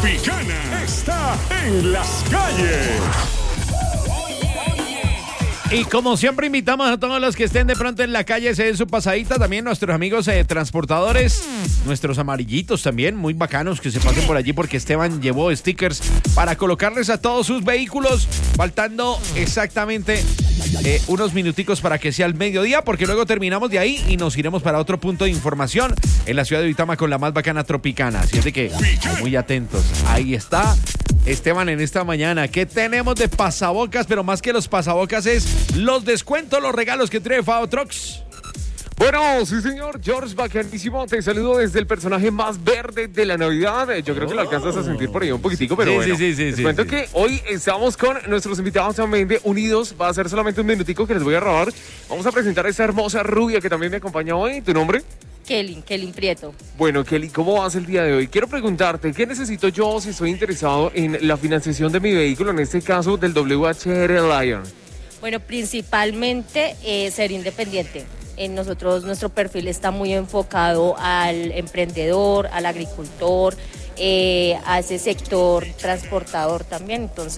Tropicana está en las calles. Y como siempre invitamos a todos los que estén de pronto en la calle, se den su pasadita, también nuestros amigos transportadores, nuestros amarillitos también, muy bacanos que se pasen por allí porque Esteban llevó stickers para colocarles a todos sus vehículos, faltando exactamente unos minuticos para que sea el mediodía, porque luego terminamos de ahí y nos iremos para otro punto de información en la ciudad de Uitama con la más bacana Tropicana, así es de que muy atentos, ahí está Esteban en esta mañana. ¿Qué tenemos de pasabocas? Pero más que los pasabocas es los descuentos, los regalos que trae Fao Trucks. Bueno, sí señor, George, bacanísimo, te saludo desde el personaje más verde de la Navidad. Yo creo que lo alcanzas a sentir por ahí un poquitico, pero bueno. Les cuento que hoy estamos con nuestros invitados también de Unidos. Va a ser solamente un minutico que les voy a robar. Vamos a presentar a esta hermosa rubia que también me acompaña hoy. ¿Tu nombre? Kelly Prieto. Bueno, Kelly, ¿cómo vas el día de hoy? Quiero preguntarte, ¿qué necesito yo si estoy interesado en la financiación de mi vehículo, en este caso del WHR Lion? Bueno, principalmente ser independiente. Nuestro perfil está muy enfocado al emprendedor, al agricultor, a ese sector transportador también. Entonces,